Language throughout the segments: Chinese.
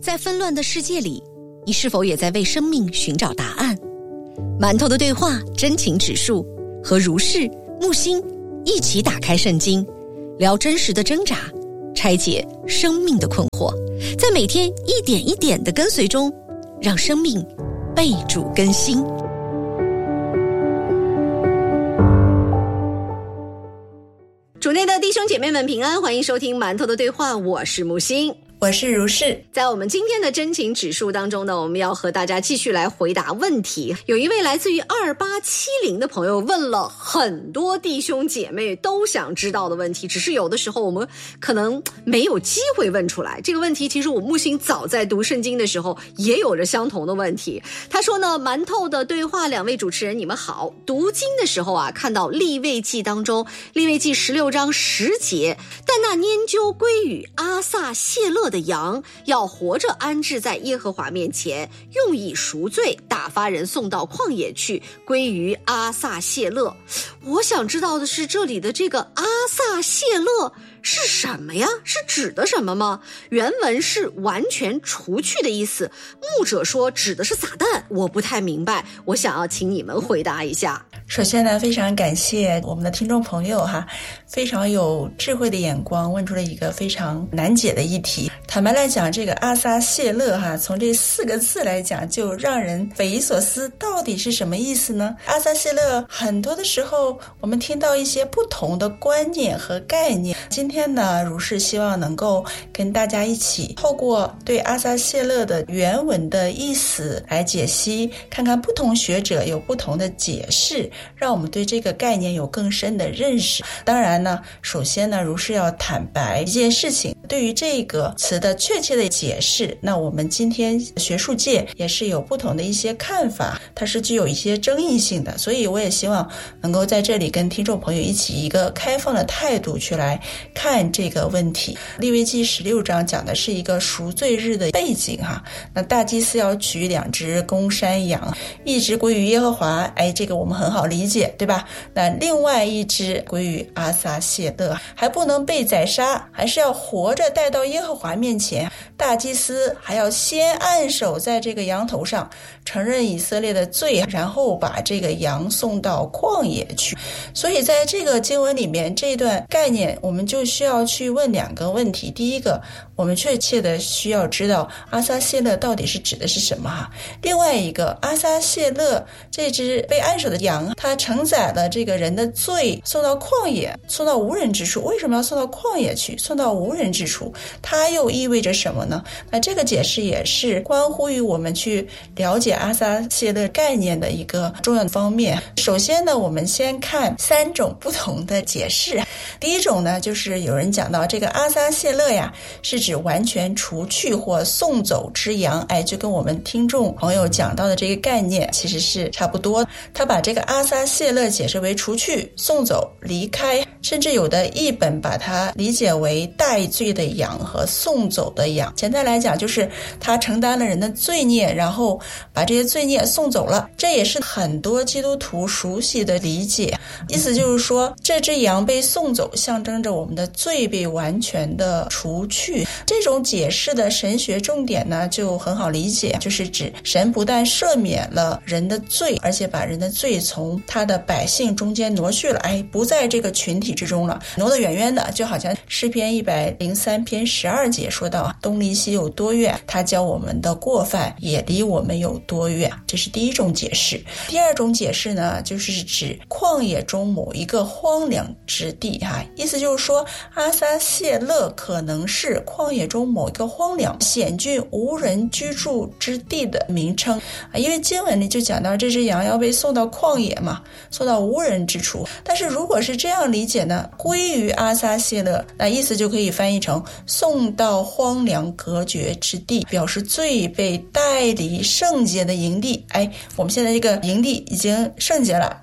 在纷乱的世界里，你是否也在为生命寻找答案？馒头的对话真情指数，和如是、木星一起打开圣经，聊真实的挣扎，拆解生命的困惑，在每天一点一点的跟随中，让生命被主更新。主内的弟兄姐妹们平安，欢迎收听馒头的对话，我是木星， 我是如是。 在我们今天的真情指数当中呢，我们要和大家继续来回答问题。有一位来自于2870的朋友问了很多弟兄姐妹都想知道的问题，只是有的时候我们可能没有机会问出来。这个问题其实我木星早在读圣经的时候也有着相同的问题。他说呢，馒头的对话两位主持人你们好，读经的时候啊，看到利未记当中利未记16章10节，但那拈阄归于阿撒谢勒的羊要活着安置在耶和华面前，用以赎罪，打发人送到旷野去，归于阿撒谢勒。我想知道的是，这里的这个阿撒谢勒是什么呀？是指的什么吗？原文是完全除去的意思，牧者说指的是撒旦，我不太明白，我想要请你们回答一下。 首先呢，非常感谢我们的听众朋友非常有智慧的眼光，问出了一个非常难解的议题。坦白来讲，这个阿撒谢勒从这4个字来讲，就让人匪夷所思，到底是什么意思呢？阿撒谢勒很多的时候我们听到一些不同的观念和概念，今天呢，如是希望能够跟大家一起透过对阿撒谢勒的原文的意思来解析，看看不同学者有不同的解释，让我们对这个概念有更深的认识。当然呢，首先呢，如是要坦白一件事情，对于这个词的确切的解释，那我们今天学术界也是有不同的一些看法，它是具有一些争议性的，所以我也希望能够在这里跟听众朋友一起一个开放的态度去来看这个问题。利未记16章讲的是一个赎罪日的背景那大祭司要取2只公山羊，一只归于耶和华，这个我们很好理解，对吧？那另外一只归于阿撒谢勒，还不能被宰杀，还是要活着带到耶和华面前，大祭司还要先按手在这个羊头上，承认以色列的罪，然后把这个羊送到旷野去。所以在这个经文里面，这段概念我们就需要去问2个问题。第一个，我们确切的需要知道阿撒谢勒到底是指的是什么另外一个，阿撒谢勒这只被按手的羊，它承载了这个人的罪，送到旷野，送到无人之处。为什么要送到旷野去，送到无人之处？它又意味着什么呢？那这个解释也是关乎于我们去了解阿撒谢勒概念的一个重要的方面。首先呢，我们先看3种不同的解释。第一种呢，就是有人讲到这个阿撒谢勒是指完全除去或送走之羊，就跟我们听众朋友讲到的这个概念其实是差不多。他把这个阿撒谢勒解释为除去、送走、离开，甚至有的译本把它理解为带罪的羊和送走的羊。简单来讲，就是他承担了人的罪孽，然后把这些罪孽送走了。这也是很多基督徒熟悉的理解，意思就是说，这只羊被送走，象征着我们的罪被完全的除去。这种解释的神学重点呢，就很好理解，就是指神不但赦免了人的罪，而且把人的罪从他的百姓中间挪去了，不在这个群体之中了，挪得远远的，就好像诗篇103篇12节说到，东离西有多远，他叫我们的过犯也离我们有多远。这是第一种解释。第二种解释呢，就是指旷野中某一个荒凉之地意思就是说，阿撒谢勒可能是旷野中某一个荒凉险峻无人居住之地的名称因为经文里就讲到这只羊要被送到旷野嘛，送到无人之处。但是如果是这样理解呢，归于阿撒谢勒，那意思就可以翻译成送到荒凉隔绝之地，表示罪被带离圣洁的营地。我们现在这个营地已经圣洁了，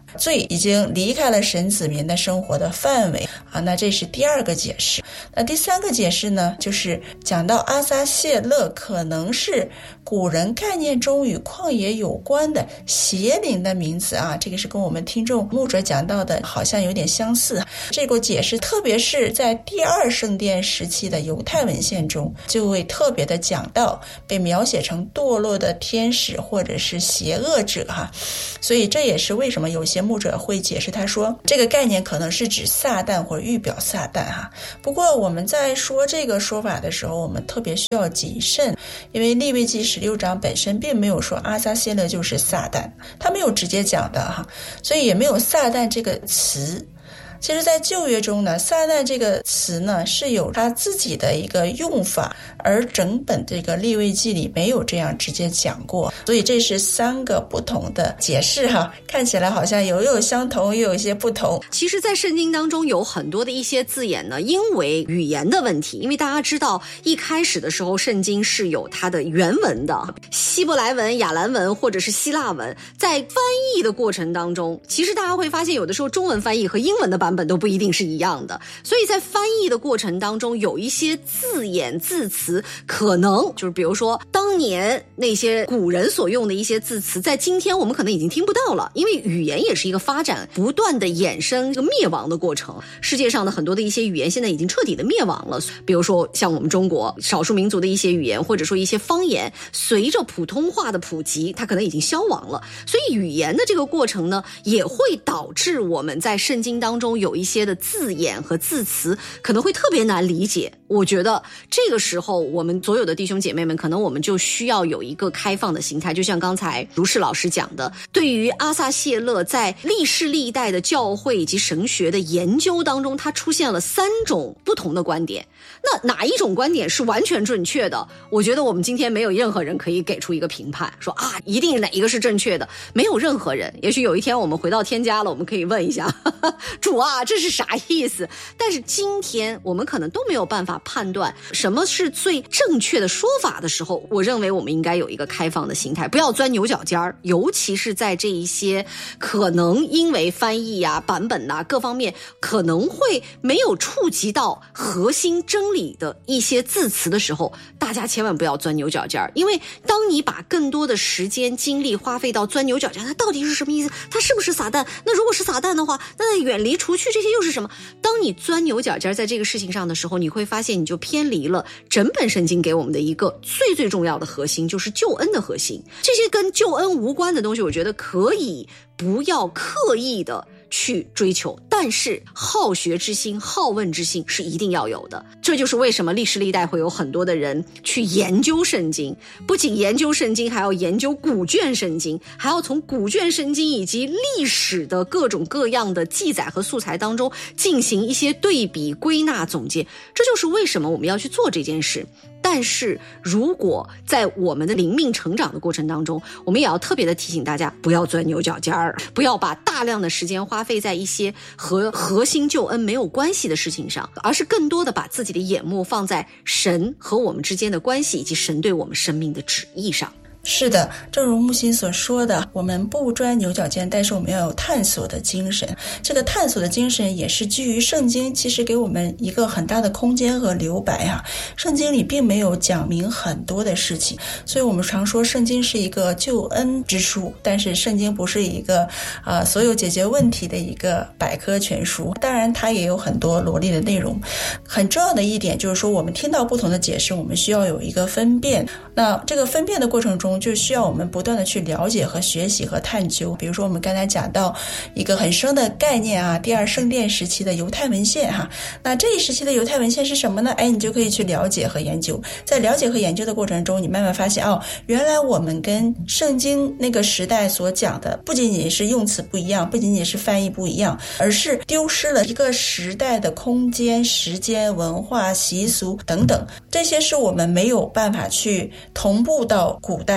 罪已经离开了神子民的生活的范围啊。那这是第二个解释。那第三个解释呢，就是讲到阿撒谢勒可能是古人概念中与旷野有关的邪灵的名字啊，这个是跟我们听众牧者讲到的好像有点相似。这个解释特别是在第二圣殿时期的犹太文献中，就会特别的讲到被描写成堕落的天使或者是邪恶者哈。所以这也是为什么有些牧者会解释他说这个概念可能是指撒旦或预表撒旦哈。不过我们在说这个说法的时候，我们特别需要谨慎，因为利未记16章本身并没有说阿撒谢勒就是撒旦，他没有直接讲的哈，所以也没有撒旦这个词。其实在旧约中呢，撒旦这个词呢是有他自己的一个用法，而整本这个利未记里没有这样直接讲过，所以这是三个不同的解释哈，看起来好像有相同又有一些不同。 其实在圣经当中有很多的一些字眼呢，因为语言的问题，因为大家知道一开始的时候圣经是有它的原文的，希伯来文、亚兰文或者是希腊文，在翻译的过程当中，其实大家会发现有的时候中文翻译和英文的版本都不一定是一样的，所以在翻译的过程当中有一些字眼字词可能就是比如说当年那些古人所用的一些字词，在今天我们可能已经听不到了，因为语言也是一个发展不断的衍生这个灭亡的过程，世界上的很多的一些语言现在已经彻底的灭亡了，比如说像我们中国少数民族的一些语言或者说一些方言，随着普通话的普及它可能已经消亡了，所以语言的这个过程呢也会导致我们在圣经当中有一些的字眼和字词可能会特别难理解。我觉得这个时候我们所有的弟兄姐妹们可能我们就需要有一个开放的心态，就像刚才如是老师讲的，对于阿撒谢勒在历世历代的教会以及神学的研究当中，它出现了3种不同的观点，那哪一种观点是完全正确的？我觉得我们今天没有任何人可以给出一个评判说啊一定哪一个是正确的，没有任何人。也许有一天我们回到天家了，我们可以问一下主啊这是啥意思，但是今天我们可能都没有办法判断什么是最正确的说法的时候，我认为我们应该有一个开放的心态，不要钻牛角尖儿，尤其是在这一些可能因为翻译啊版本啊各方面可能会没有触及到核心真理的一些字词的时候，大家千万不要钻牛角尖儿，因为当你把更多的时间精力花费到钻牛角尖，它到底是什么意思，它是不是撒旦，那如果是撒旦的话，那远离除去这些又是什么？当你钻牛角尖在这个事情上的时候，你会发现你就偏离了整本圣经给我们的一个最重要的核心，就是救恩的核心。这些跟救恩无关的东西，我觉得可以不要刻意的去追求，但是好学之心、好问之心是一定要有的。这就是为什么历世历代会有很多的人去研究圣经，不仅研究圣经，还要研究古卷圣经，还要从古卷圣经以及历史的各种各样的记载和素材当中进行一些对比、归纳、总结。这就是为什么我们要去做这件事。但是如果在我们的灵命成长的过程当中，我们也要特别的提醒大家，不要钻牛角尖儿，不要把大量的时间花费在一些和核心救恩没有关系的事情上，而是更多的把自己的眼目放在神和我们之间的关系以及神对我们生命的旨意上。 是的，正如木心所说的，我们不钻牛角尖，但是我们要有探索的精神。这个探索的精神也是基于圣经，其实给我们一个很大的空间和留白啊。圣经里并没有讲明很多的事情，所以我们常说圣经是一个救恩之书，但是圣经不是一个所有解决问题的一个百科全书。当然它也有很多罗列的内容。很重要的一点就是说，我们听到不同的解释，我们需要有一个分辨。那这个分辨的过程中，就需要我们不断的去了解和学习和探究。比如说我们刚才讲到一个很深的概念啊，第二圣殿时期的犹太文献哈。那这一时期的犹太文献是什么呢？你就可以去了解和研究。在了解和研究的过程中，你慢慢发现原来我们跟圣经那个时代所讲的不仅仅是用词不一样，不仅仅是翻译不一样，而是丢失了一个时代的空间、时间、文化、习俗等等，这些是我们没有办法去同步到古代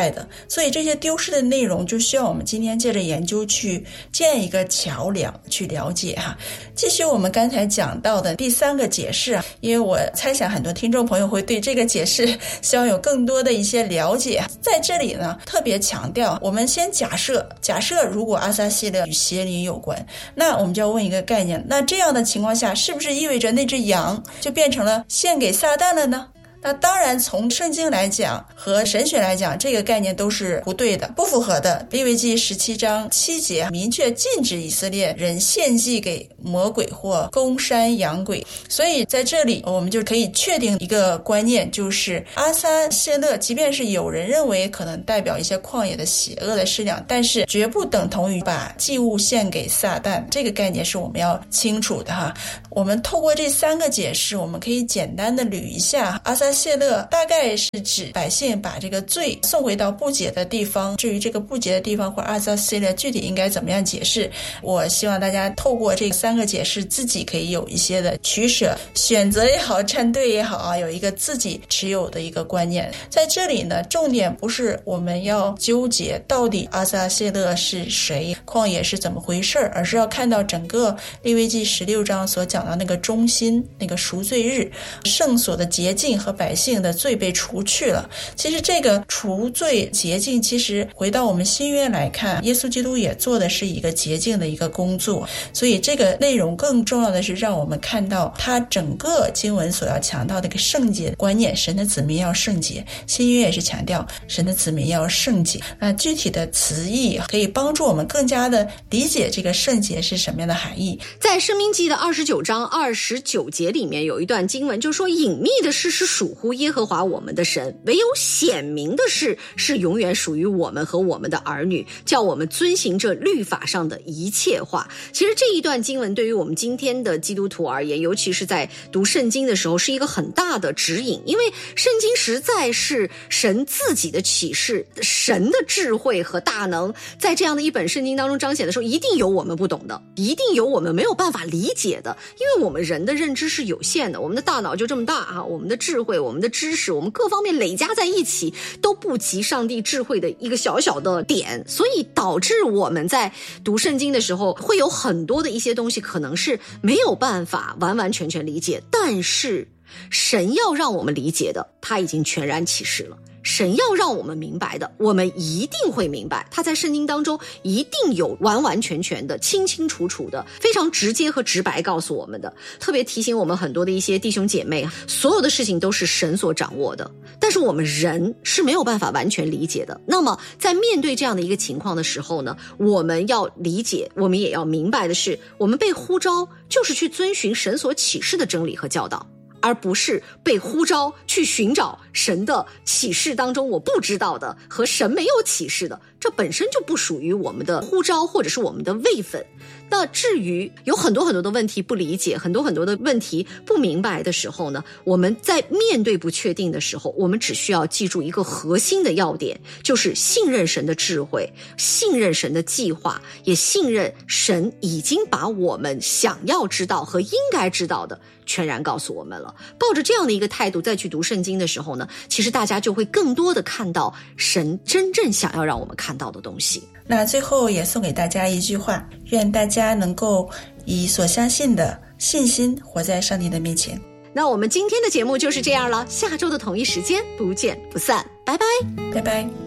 在的。所以这些丢失的内容就需要我们今天借着研究去建一个桥梁去了解哈。继续我们刚才讲到的第三个解释，因为我猜想很多听众朋友会对这个解释希望有更多的一些了解。在这里呢，特别强调，我们先假设如果阿撒谢勒与邪灵有关，那我们就要问一个概念，那这样的情况下是不是意味着那只羊就变成了献给撒旦了呢？那当然从圣经来讲和神学来讲，这个概念都是不对的，不符合的。利未记17章7节明确禁止以色列人献祭给魔鬼或公山养鬼。所以在这里我们就可以确定一个观念，就是阿撒谢勒即便是有人认为可能代表一些旷野的邪恶的势力，但是绝不等同于把祭物献给撒旦，这个概念是我们要清楚的哈。我们透过这三个解释，我们可以简单的捋一下，阿撒谢勒大概是指百姓把这个罪送回到不洁的地方。至于这个不洁的地方或阿撒谢勒具体应该怎么样解释，我希望大家透过这三个解释自己可以有一些的取舍，选择也好，站队也好啊，有一个自己持有的一个观念。在这里呢，重点不是我们要纠结到底阿撒谢勒是谁，旷野是怎么回事，而是要看到整个利未记16章所讲到那个中心，那个赎罪日，圣所的洁净和百姓的罪被除去了。其实这个除罪洁净，其实回到我们新约来看，耶稣基督也做的是一个洁净的一个工作。所以这个内容更重要的是让我们看到他整个经文所要强调的一个圣洁观念，神的子民要圣洁。新约也是强调神的子民要圣洁。那具体的词义可以帮助我们更加的理解这个圣洁是什么样的含义。 在申命记的29章29节里面有一段经文，就说隐秘的事是属乎耶和华我们的神，唯有显明的事是永远属于我们和我们的儿女，叫我们遵行这律法上的一切话。其实这一段经文对于我们今天的基督徒而言，尤其是在读圣经的时候，是一个很大的指引。因为圣经实在是神自己的启示，神的智慧和大能在这样的一本圣经当中彰显的时候，一定有我们不懂的，一定有我们没有办法理解的。因为我们人的认知是有限的，我们的大脑就这么大啊，我们的智慧，我们的知识，我们各方面累加在一起都不及上帝智慧的一个小小的点，所以导致我们在读圣经的时候会有很多的一些东西可能是没有办法完完全全理解，但是神要让我们理解的，他已经全然启示了。神要让我们明白的，我们一定会明白，他在圣经当中一定有完完全全的清清楚楚的非常直接和直白告诉我们的。特别提醒我们很多的一些弟兄姐妹，所有的事情都是神所掌握的，但是我们人是没有办法完全理解的。那么在面对这样的一个情况的时候呢，我们要理解，我们也要明白的是，我们被呼召就是去遵循神所启示的真理和教导，而不是被呼召去寻找神的启示当中我不知道的和神没有启示的，这本身就不属于我们的呼召或者是我们的位分。那至于有很多很多的问题不理解，很多很多的问题不明白的时候呢，我们在面对不确定的时候，我们只需要记住一个核心的要点，就是信任神的智慧，信任神的计划，也信任神已经把我们想要知道和应该知道的全然告诉我们了。抱着这样的一个态度再去读圣经的时候呢，其实大家就会更多的看到神真正想要让我们看到的东西。 那最后也送给大家一句话，愿大家能够以所相信的信心活在上帝的面前。 那我们今天的节目就是这样了，下周的同一时间不见不散，拜拜， 拜拜。